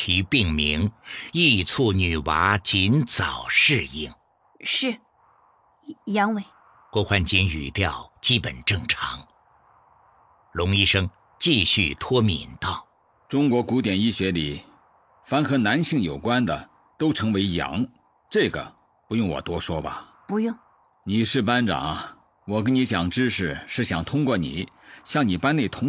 其病名，亦促女娃尽早适应。 是，杨伟。 郭焕金语调基本正常。龙医生继续脱敏道： 中国古典医学里，凡和男性有关的都称为阳，这个不用我多说吧？ 不用。 你是班长，我跟你讲知识是想通过你向你班内同